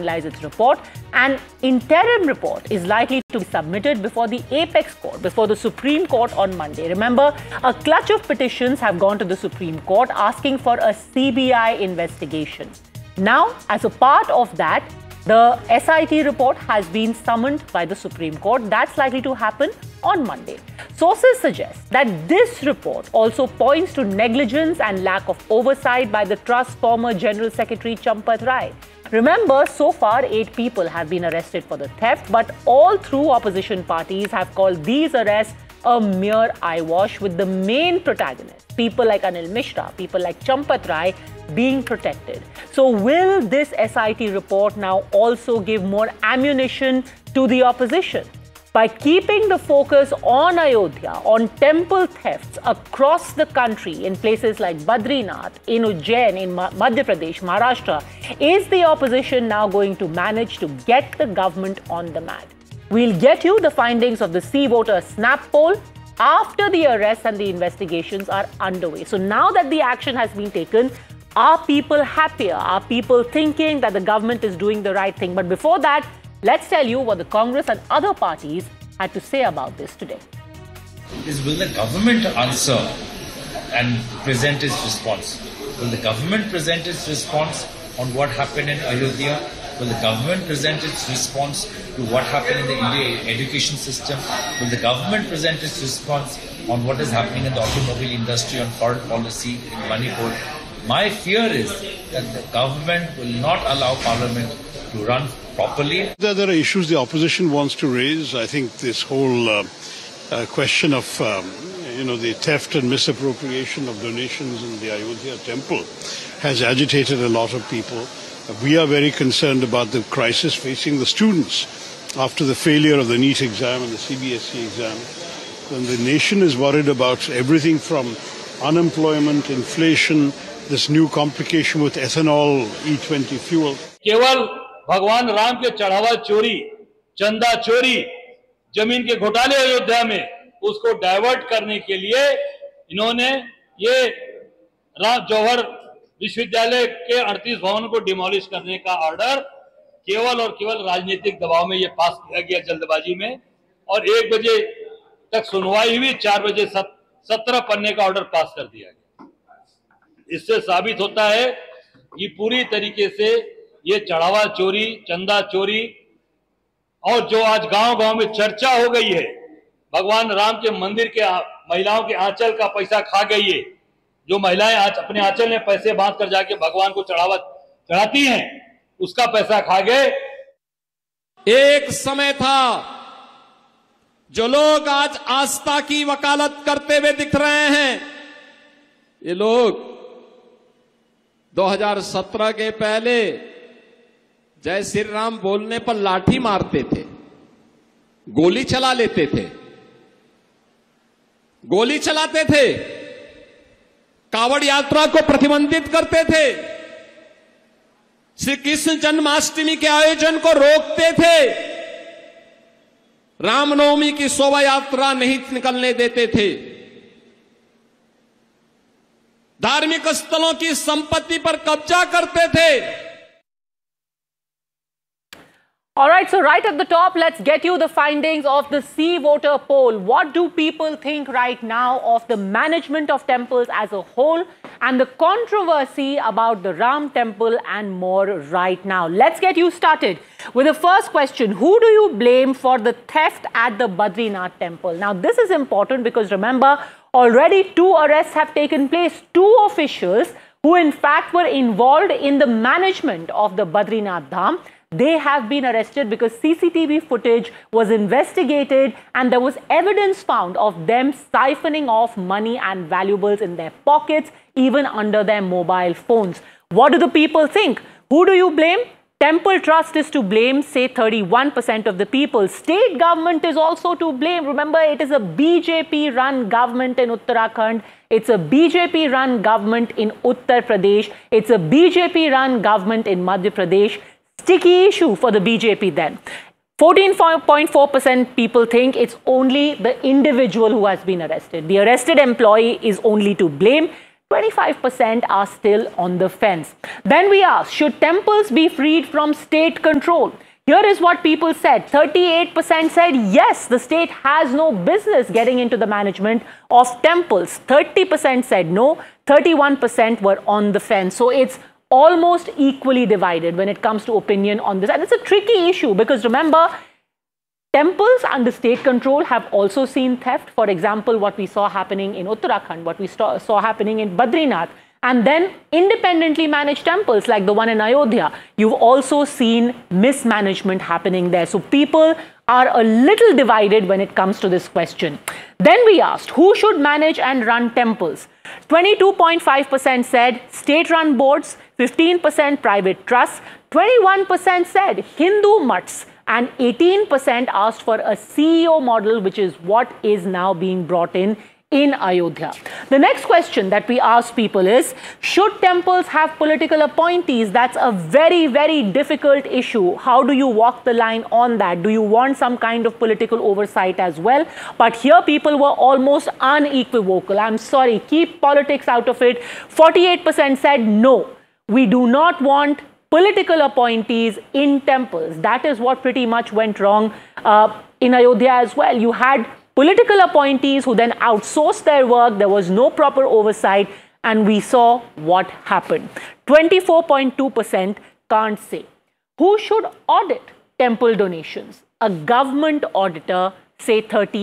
finalize its report. An interim report is likely to be submitted before the Apex Court, before the Supreme Court on Monday. Remember, a clutch of petitions have gone to the Supreme Court asking for a CBI investigation. Now, as a part of that, the SIT report has been summoned by the Supreme Court. That's likely to happen on Monday. Sources suggest that this report also points to negligence and lack of oversight by the Trust's former General Secretary Champat Rai. Remember, so far 8 people have been arrested for the theft, but all through opposition parties have called these arrests a mere eyewash, with the main protagonists, people like Anil Mishra, people like Champat Rai, being protected. So will this SIT report now also give more ammunition to the opposition? By keeping the focus on Ayodhya, on temple thefts across the country in places like Badrinath, in Ujjain, in Madhya Pradesh, Maharashtra, is the opposition now going to manage to get the government on the mat? We'll get you the findings of the C-Voter Snap poll after the arrests and the investigations are underway. So now that the action has been taken, are people happier? Are people thinking that the government is doing the right thing? But before that, let's tell you what the Congress and other parties had to say about this today. Will the government answer and present its response? Will the government present its response on what happened in Ayodhya? Will the government present its response to what happened in the Indian education system? Will the government present its response on what is happening in the automobile industry, on foreign policy in Manipur? My fear is that the government will not allow Parliament to run properly. There are issues the opposition wants to raise. I think this whole question of the theft and misappropriation of donations in the Ayodhya temple has agitated a lot of people. We are very concerned about the crisis facing the students after the failure of the NEET exam and the CBSE exam. And the nation is worried about everything from unemployment, inflation, this new complication with ethanol, E20 fuel. केवल भगवान राम के चढ़ावा चोरी, चंदा चोरी, जमीन के घोटाले अयोध्या में, उसको डाइवर्ट करने के लिए इन्होंने ये जौहर विश्वविद्यालय के 38 भवन को डिमोलिश करने का ऑर्डर केवल और केवल राजनीतिक दबाव में ये पास किया गया जल्दबाजी में, और 1 बजे तक सुनवाई हुई, 4 बजे 17 पन्ने का ऑर्डर पास कर दिया गया। इससे साबित होता है कि पूरी तरीके से ये चढ़ावा चोरी, चंदा चोरी, और जो आज गांव-गांव में चर्चा हो गई है, भगवान राम के मंदिर के महिलाओं के आंचल का पैसा खा गई है। जो महिलाएं आज अपने आंचल में पैसे बांध कर जाके भगवान को चढ़ाती हैं, उसका पैसा खा गए। एक समय था जो लोग आज आस्था की वकालत करते हुए दिख रहे हैं, ये लोग 2017 के पहले जय श्री राम बोलने पर लाठी मारते थे, गोली चला लेते थे, गोली चलाते थे, कावड़ यात्रा को प्रतिबंधित करते थे, श्री कृष्ण जन्माष्टमी के आयोजन को रोकते थे, रामनवमी की शोभा यात्रा नहीं निकलने देते थे, धार्मिक स्थलों की संपत्ति पर कब्जा करते थे। All right, so right at the top, let's get you the findings of the C-Voter poll. What do people think right now of the management of temples as a whole and the controversy about the Ram temple and more right now? Let's get you started with the first question. Who do you blame for the theft at the Badrinath temple? Now, this is important because remember, already 2 arrests have taken place. 2 officials who in fact were involved in the management of the Badrinath Dham. They have been arrested because CCTV footage was investigated and there was evidence found of them siphoning off money and valuables in their pockets, even under their mobile phones. What do the people think? Who do you blame? Temple Trust is to blame, say 31% of the people. State government is also to blame. Remember, it is a BJP-run government in Uttarakhand. It's a BJP-run government in Uttar Pradesh. It's a BJP-run government in Madhya Pradesh. Sticky issue for the BJP then. 14.4% people think it's only the individual who has been arrested. The arrested employee is only to blame. 25% are still on the fence. Then we asked, should temples be freed from state control? Here is what people said. 38% said yes, the state has no business getting into the management of temples. 30% said no, 31% were on the fence. So it's almost equally divided when it comes to opinion on this. And it's a tricky issue because remember, temples under state control have also seen theft. For example, what we saw happening in Uttarakhand, what we saw happening in Badrinath. And then independently managed temples like the one in Ayodhya, you've also seen mismanagement happening there. So people are a little divided when it comes to this question. Then we asked, who should manage and run temples? 22.5% said state-run boards, 15% private trusts, 21% said Hindu mutts, and 18% asked for a CEO model, which is what is now being brought in Ayodhya. The next question that we ask people is, should temples have political appointees? That's a very, very difficult issue. How do you walk the line on that? Do you want some kind of political oversight as well? But here people were almost unequivocal. I'm sorry, keep politics out of it. 48% said no, we do not want political appointees in temples. That is what pretty much went wrong in Ayodhya as well. You had political appointees who then outsourced their work. There was no proper oversight, and we saw what happened. 24.2% can't say. Who should audit temple donations? A government auditor, say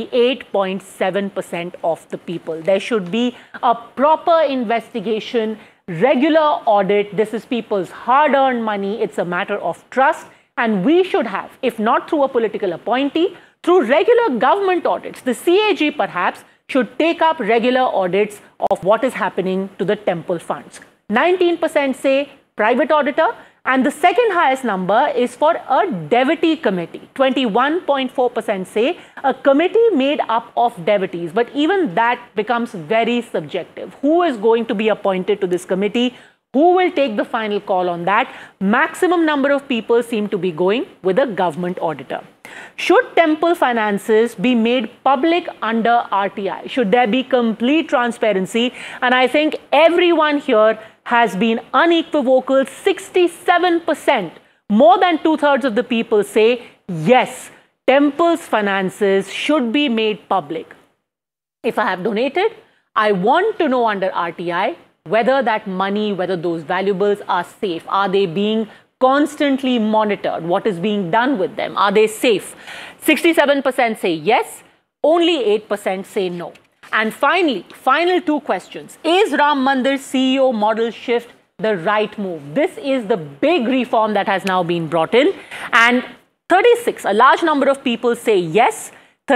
38.7% of the people. There should be a proper investigation, regular audit. This is people's hard-earned money. It's a matter of trust, and we should have, if not through a political appointee, through regular government audits. The CAG perhaps should take up regular audits of what is happening to the temple funds. 19% say private auditor, and the second highest number is for a devotee committee. 21.4% say a committee made up of devotees, but even that becomes very subjective. Who is going to be appointed to this committee? Who will take the final call on that? Maximum number of people seem to be going with a government auditor. Should temple finances be made public under RTI? Should there be complete transparency? And I think everyone here has been unequivocal. 67%, more than 2/3 of the people say yes, temples' finances should be made public. If I have donated, I want to know under RTI whether that money, whether those valuables are safe. Are they being constantly monitored? What is being done with them? Are they safe? 67% say yes, only 8% say no. And finally, final two questions. Is Ram Mandir CEO model shift the right move? This is the big reform that has now been brought in. And 36, a large number of people say yes,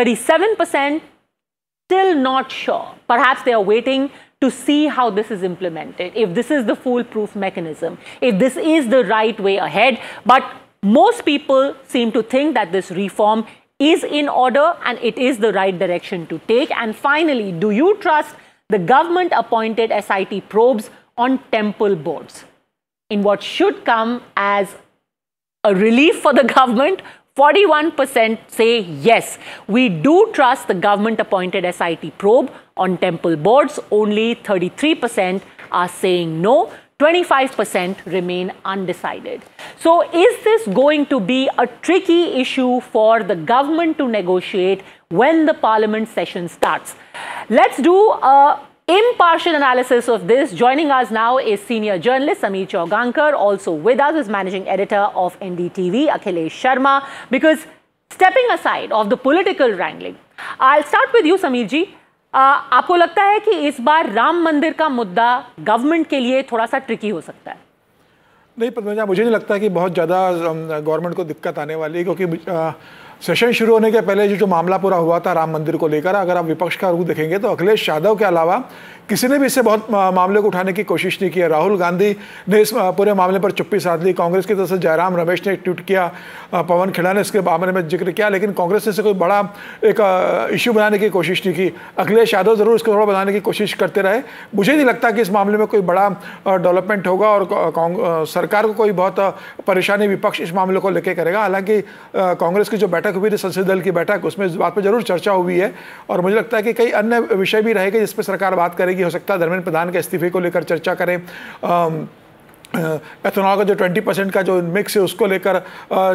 37% still not sure. Perhaps they are waiting to see how this is implemented, if this is the foolproof mechanism, if this is the right way ahead. But most people seem to think that this reform is in order and it is the right direction to take. And finally, do you trust the government-appointed SIT probes on temple boards? In what should come as a relief for the government, 41% say yes, we do trust the government-appointed SIT probe on temple boards. Only 33% are saying no. 25% remain undecided. So is this going to be a tricky issue for the government to negotiate when the parliament session starts? Let's do a impartial analysis of this. Joining us now is senior journalist Sameer Chaugankar. Also with us is managing editor of NDTV, Akhilesh Sharma. Because stepping aside of the political wrangling, I'll start with you, Sameer ji. आपको लगता है कि इस बार राम मंदिर का मुद्दा government के लिए थोड़ा सा ट्रिकी हो सकता है? नहीं पद्मजा, मुझे नहीं लगता कि बहुत ज़्यादा गवर्नमेंट को दिक्कत आने वाली है, क्योंकि सेशन शुरू होने के पहले जो मामला पूरा हुआ था राम मंदिर को लेकर, अगर आप विपक्ष का रुख देखेंगे तो अखिलेश यादव के अलावा किसी ने भी इससे बहुत मामले को उठाने की कोशिश नहीं की है। राहुल गांधी ने इस पूरे मामले पर चुप्पी साध ली, कांग्रेस की तरफ से जयराम रमेश ने एक ट्वीट किया, पवन खेड़ा ने इसके बारे में जिक्र किया, लेकिन कांग्रेस ने इसे कोई बड़ा एक इश्यू बनाने की कोशिश नहीं की। अखिलेश यादव जरूर इसको थोड़ा बनाने की कोशिश करते रहे। मुझे नहीं लगता कि इस मामले में कोई बड़ा डेवलपमेंट होगा और सरकार को कोई बहुत परेशानी विपक्ष इस मामले को लेकर करेगा। हालांकि कांग्रेस की जो बैठक बैठक हुई थी, संसदीय दल की बैठक, उसमें इस बात पर जरूर चर्चा हुई है और मुझे लगता है कि कई अन्य विषय भी रहेंगे जिस पर सरकार बात करेगी। हो सकता है धर्मेंद्र प्रधान के इस्तीफे को लेकर चर्चा करें, एथेनॉल का जो 20% का जो मिक्स है उसको लेकर